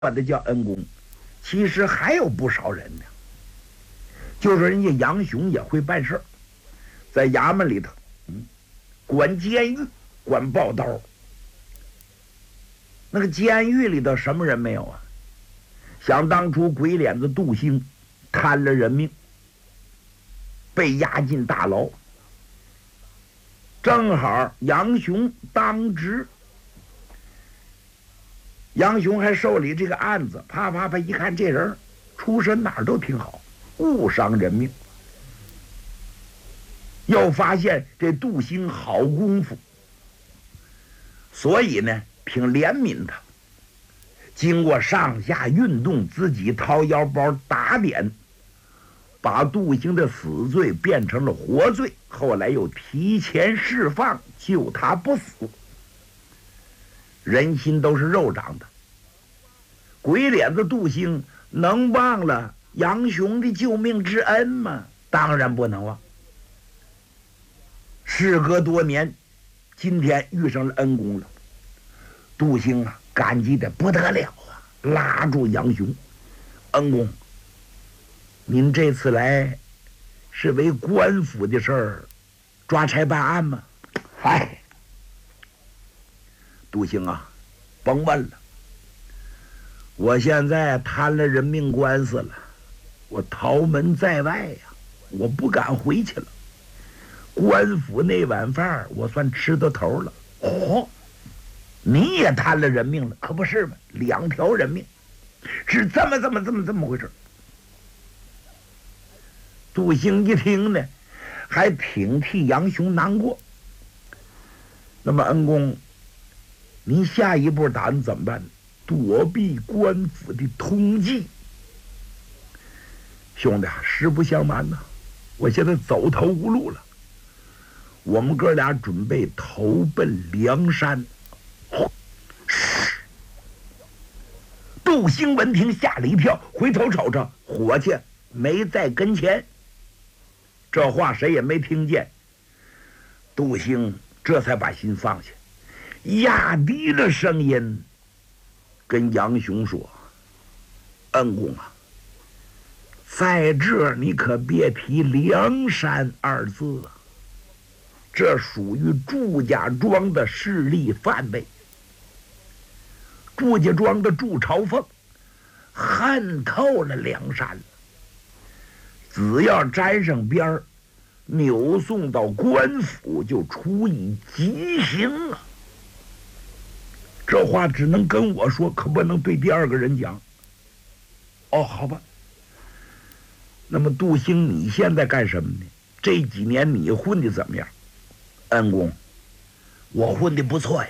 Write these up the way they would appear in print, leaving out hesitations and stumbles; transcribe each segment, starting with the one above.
把他叫恩公，其实还有不少人呢。就是人家杨雄也会办事儿，在衙门里头，管监狱，管报道。那个监狱里头什么人没有啊？想当初鬼脸子杜兴贪了人命，被押进大牢，正好杨雄当值，杨雄还受理这个案子，啪啪啪一看这人出身哪儿都挺好，误伤人命。又发现这杜兴好功夫，所以呢挺怜悯他。经过上下运动，自己掏腰包打点，把杜兴的死罪变成了活罪，后来又提前释放，救他不死。人心都是肉长的，鬼脸子杜兴能忘了杨雄的救命之恩吗？当然不能忘。事隔多年，今天遇上了恩公了，杜兴啊感激的不得了啊，拉住杨雄：“恩公，您这次来是为官府的事儿抓差办案吗？”嗨，杜兴啊，甭问了，我现在摊了人命官司了，我逃门在外呀，我不敢回去了。官府那碗饭我算吃到头了。哦，你也摊了人命了，可不是吗？2条人命，是这么回事。杜兴一听呢，还挺替杨雄难过。那么恩公，您下一步打算怎么办？躲避官府的通缉。兄弟，实不相瞒呐，我现在走投无路了。我们哥俩准备投奔梁山。杜兴闻听吓了一跳，回头瞅瞅，伙计没在跟前。这话谁也没听见。杜兴这才把心放下，压低了声音跟杨雄说：“恩公啊，在这你可别提梁山2字啊，这属于祝家庄的势力范围。祝家庄的祝朝凤恨透了梁山了，只要沾上边儿，扭送到官府就处以极刑啊！这话只能跟我说，可不能对第2个人讲。”哦，好吧。那么杜兴，你现在干什么呢？这几年你混的怎么样？恩公，我混的不错呀。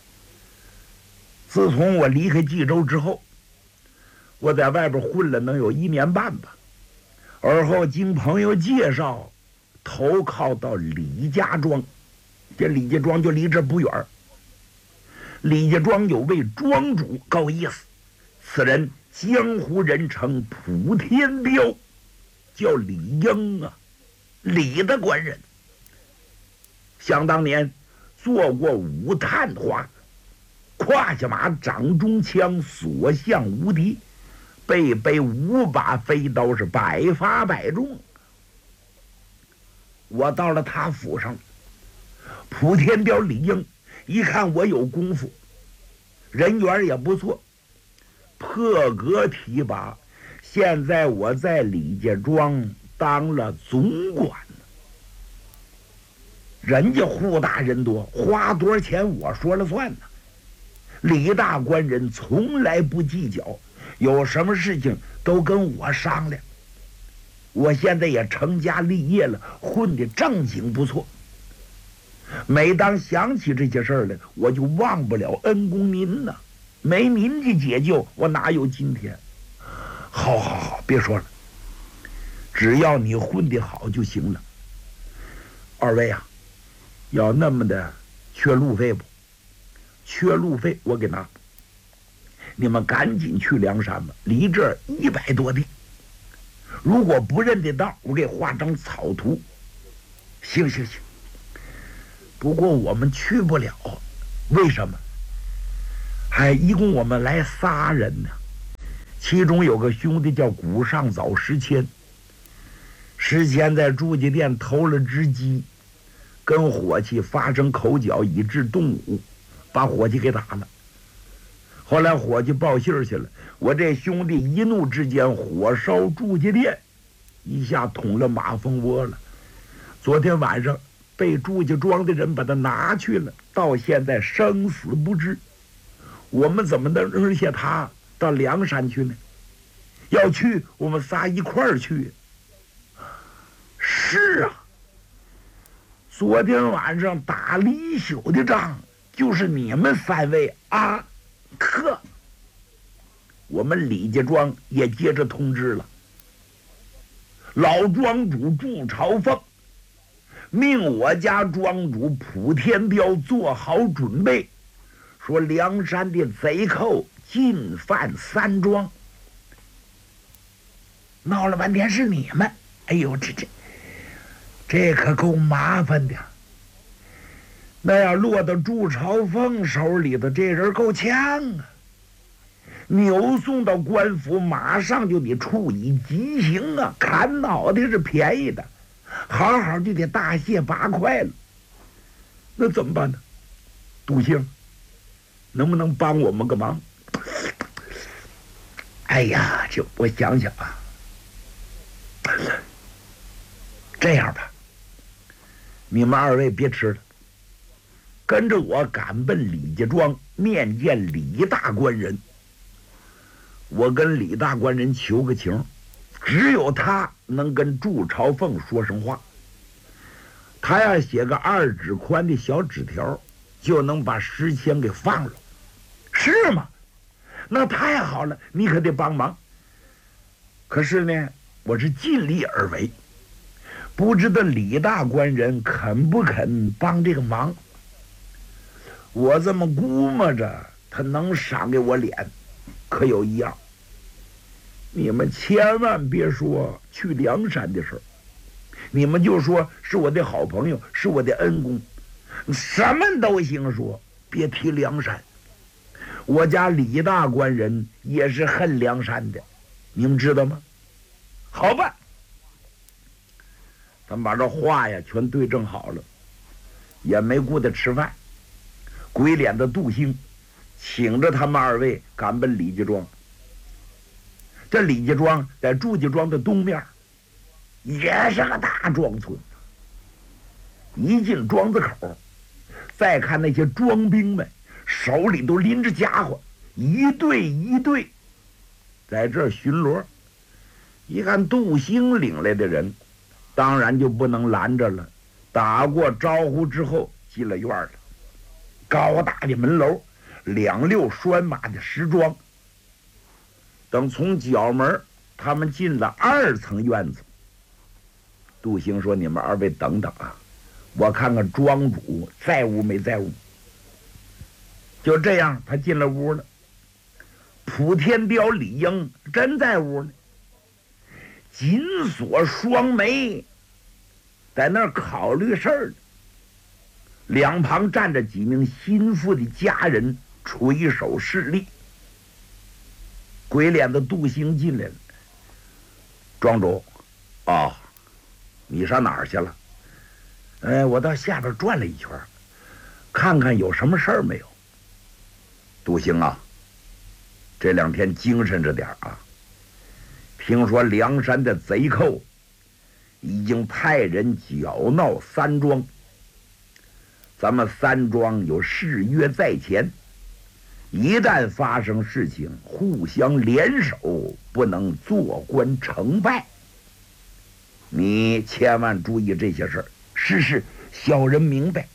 自从我离开冀州之后，我在外边混了能有1年半吧。而后经朋友介绍，投靠到李家庄。这李家庄就离这不远。李家庄有位庄主够意思，此人江湖人称普天彪，叫李英啊，李的官人。想当年做过武探花，胯下马，掌中枪，所向无敌，背5把飞刀，是百发百中。我到了他府上，普天彪李英一看我有功夫，人缘也不错，破格提拔。现在我在李家庄当了总管，人家户大人多，花多少钱我说了算呢。李大官人从来不计较，有什么事情都跟我商量。我现在也成家立业了，混得正经不错。每当想起这些事儿来，我就忘不了恩公您呐。没您的解救，我哪有今天？好，别说了，只要你混得好就行了。2位啊，要那么的缺路费不？缺路费我给拿。你们赶紧去梁山吧，离这儿100多里。如果不认得道，我给画张草图。行。不过我们去不了，为什么？一共我们来3人呢。 其中有个兄弟叫古上早石谦，石谦在住家店偷了只鸡，跟伙计发生口角，以致动武，把伙计给打了。后来伙计报信去了，我这兄弟一怒之间火烧住家店，一下捅了马蜂窝了。昨天晚上被祝家庄的人把他拿去了，到现在生死不知。我们怎么能扔下他到梁山去呢？要去，我们仨一块儿去。是啊，昨天晚上打了一宿的仗，就是你们三位啊。可我们李家庄也接着通知了，老庄主祝朝凤命我家庄主普天彪做好准备，说梁山的贼寇进犯三庄。闹了半天是你们，哎呦，这可够麻烦的。那要落到祝朝凤手里头，这人够呛啊！扭送到官府，马上就得处以极刑啊！砍脑袋是便宜的，好好就得大卸八块了。那怎么办呢？杜兴，能不能帮我们个忙？哎呀，就我想想啊，这样吧，你们二位别吃了，跟着我赶奔李家庄面见李大官人。我跟李大官人求个情，只有他能跟祝朝凤说上话。他要写个2指宽的小纸条，就能把石谦给放了，是吗？那太好了，你可得帮忙。可是呢，我是尽力而为，不知道李大官人肯不肯帮这个忙。我这么估摸着，他能赏给我脸，可有一样，你们千万别说去梁山的事儿，你们就说是我的好朋友，是我的恩公，什么都行说，别提梁山。我家李大官人也是恨梁山的，你们知道吗？好办，咱把这话呀全对正好了，也没顾得吃饭。鬼脸的杜兴请着他们二位赶奔李家庄。这李家庄在祝家庄的东面，也是个大庄村。一进庄子口，再看那些庄兵们手里都拎着家伙，一队一队在这儿巡逻。一看杜兴领来的人，当然就不能拦着了，打过招呼之后进了院了。高大的门楼，2溜拴马的石桩。等从角门他们进了2层院子，杜兴说：“你们二位等等啊，我看看庄主在屋没在屋。”就这样，他进了屋了。普天彪、李英真在屋呢，紧锁双眉，在那儿考虑事儿呢。两旁站着几名心腹的家人，垂手侍立。鬼脸的杜兴进来了，庄主，哦，你上哪儿去了？我到下边转了一圈，看看有什么事儿没有。杜兴啊，这2天精神着点啊！听说梁山的贼寇已经派人搅闹三庄，咱们三庄有誓约在前，一旦发生事情，互相联手，不能坐观成败。你千万注意这些事儿。是，小人明白。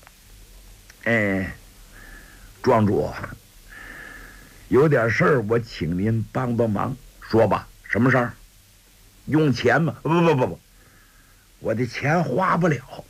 庄主，有点事儿，我请您帮帮忙。说吧，什么事儿？用钱吗？不，我的钱花不了。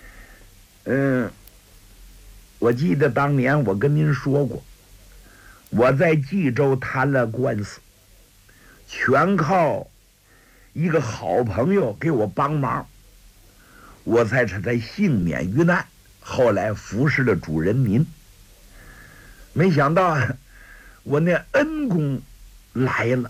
我记得当年我跟您说过，我在冀州摊了官司，全靠一个好朋友给我帮忙，我才幸免于难，后来服侍了主人您。没想到我那恩公来了，